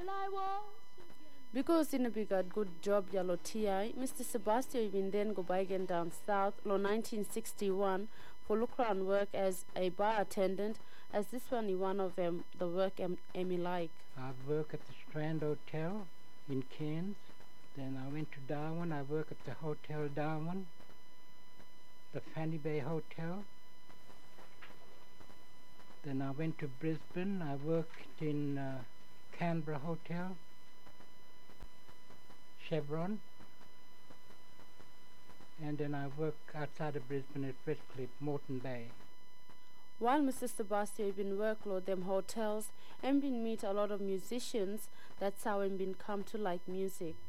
Because in a big good job yalo TI, Mr. Sebastian even then go by again down south, lo 1961, for look around work as a bar attendant, as this one is one of them, the work Amy like. I work at the Strand Hotel in Cairns. Then I went to Darwin. I work at the Hotel Darwin, the Fanny Bay Hotel. Then I went to Brisbane. I worked in Canberra Hotel, Chevron. And then I work outside of Brisbane at Redcliffe, Moreton Bay. While Mr. Sebastian been workload them hotels and been meet a lot of musicians, that's how him been come to like music.